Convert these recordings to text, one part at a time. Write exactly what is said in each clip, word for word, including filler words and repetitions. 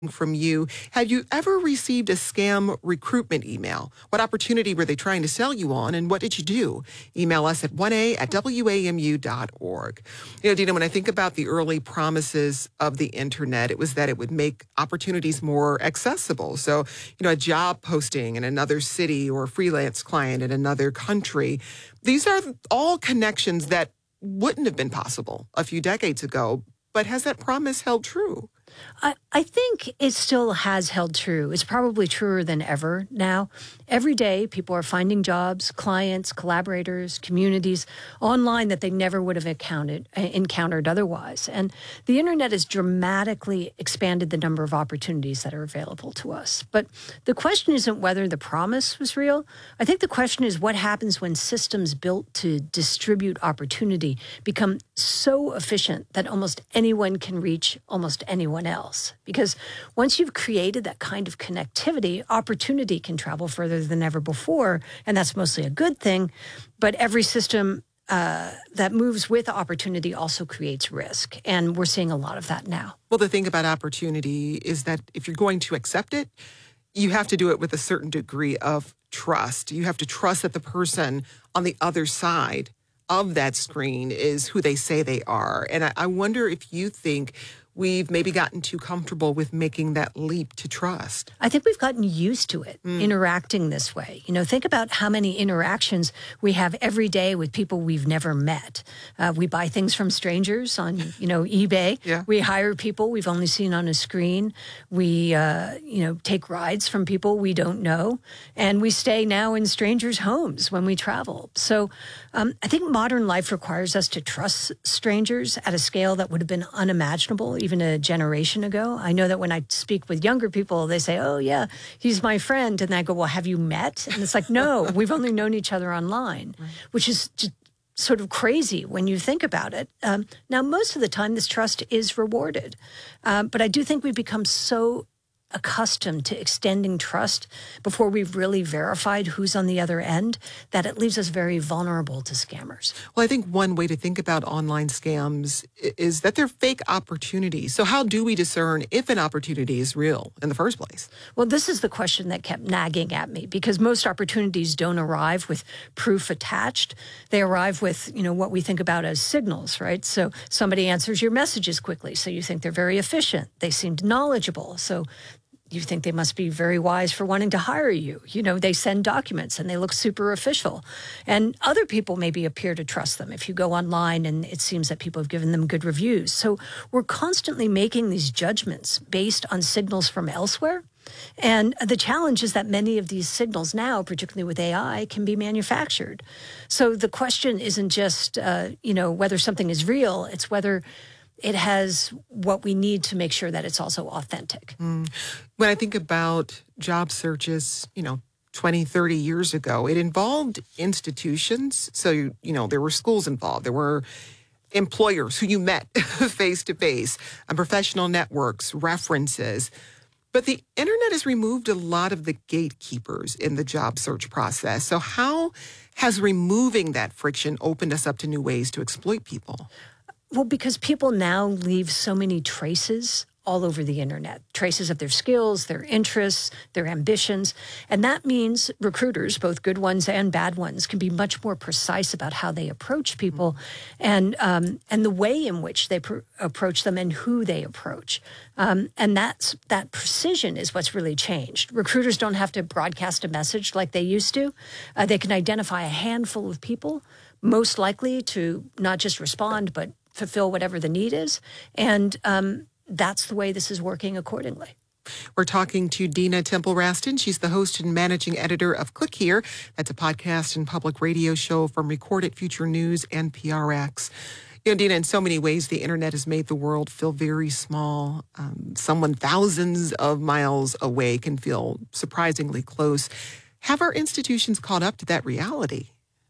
from you. Have you ever received a scam recruitment email? What opportunity were they trying to sell you on, and what did you do? Email us at one a at w a m u dot org. You know, Dina, when I think about the early promises of the internet, it was that it would make opportunities more accessible. So, you know, a job posting in another city or a freelance client in another country, these are all connections that wouldn't have been possible a few decades ago. But has that promise held true? I, I think it still has held true. It's probably truer than ever now. Every day, people are finding jobs, clients, collaborators, communities online that they never would have encountered, encountered otherwise. And the internet has dramatically expanded the number of opportunities that are available to us. But the question isn't whether the promise was real. I think the question is what happens when systems built to distribute opportunity become so efficient that almost anyone can reach almost anyone else. Because once you've created that kind of connectivity, opportunity can travel further than ever before, and that's mostly a good thing. But every system uh, that moves with opportunity also creates risk, and we're seeing a lot of that now. Well, the thing about opportunity is that if you're going to accept it, you have to do it with a certain degree of trust. You have to trust that the person on the other side of that screen is who they say they are. And I, I wonder if you think we've maybe gotten too comfortable with making that leap to trust. I think we've gotten used to it, mm. interacting this way. You know, think about how many interactions we have every day with people we've never met. Uh, we buy things from strangers on, you know, eBay. Yeah. We hire people we've only seen on a screen. We, uh, you know, take rides from people we don't know. And we stay now in strangers' homes when we travel. So um, I think modern life requires us to trust strangers at a scale that would have been unimaginable even a generation ago. I know that when I speak with younger people, they say, oh, yeah, he's my friend. And I go, well, have you met? And it's like, no, we've only known each other online, right. Which is just sort of crazy when you think about it. Um, now, most of the time, this trust is rewarded. Um, but I do think we've become so accustomed to extending trust before we've really verified who's on the other end, that it leaves us very vulnerable to scammers. Well, I think one way to think about online scams is that they're fake opportunities. So how do we discern if an opportunity is real in the first place? Well, this is the question that kept nagging at me, because most opportunities don't arrive with proof attached. They arrive with, you know, what we think about as signals, right? So somebody answers your messages quickly, so you think they're very efficient. They seemed knowledgeable, so you think they must be very wise for wanting to hire you. You know, they send documents and they look super official. And other people maybe appear to trust them if you go online and it seems that people have given them good reviews. So we're constantly making these judgments based on signals from elsewhere. And the challenge is that many of these signals now, particularly with A I, can be manufactured. So the question isn't just, uh, you know, whether something is real, it's whether it has what we need to make sure that it's also authentic. Mm. When I think about job searches, you know, twenty, thirty years ago, it involved institutions. So, you, you know, there were schools involved. There were employers who you met face to face, and professional networks, references. But the internet has removed a lot of the gatekeepers in the job search process. So how has removing that friction opened us up to new ways to exploit people? Well, because people now leave so many traces all over the internet, traces of their skills, their interests, their ambitions. And that means recruiters, both good ones and bad ones, can be much more precise about how they approach people and um, and the way in which they pr- approach them and who they approach. Um, and that's that precision is what's really changed. Recruiters don't have to broadcast a message like they used to. Uh, they can identify a handful of people most likely to not just respond, but fulfill whatever the need is. And um, that's the way this is working accordingly. We're talking to Dina Temple-Raston. She's the host and managing editor of Click Here. That's a podcast and public radio show from Recorded Future News and P R X. You know, Dina, in so many ways, the internet has made the world feel very small. Um, someone thousands of miles away can feel surprisingly close. Have our institutions caught up to that reality?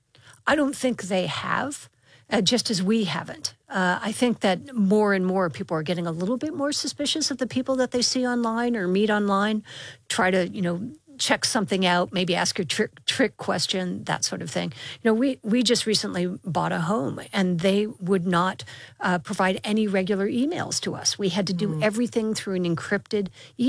I don't think they have. Uh, just as we haven't. Uh, I think that more and more people are getting a little bit more suspicious of the people that they see online or meet online, try to, you know, check something out, maybe ask a trick trick question, that sort of thing. You know, we, we just recently bought a home, and they would not uh, provide any regular emails to us. We had to do mm. everything through an encrypted email.